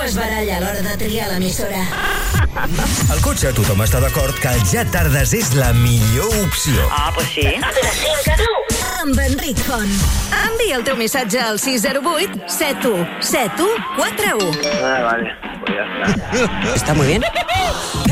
es baralla a l'hora de triar l'emissora. Al cotxe tothom està d'acord que el Ja Tardes és la millor opció. Ah, pues sí. De 5 a 9. Amb Enric Font. Envia el teu missatge al 608 71 71 41. Vale, pues ya está. Está muy bien.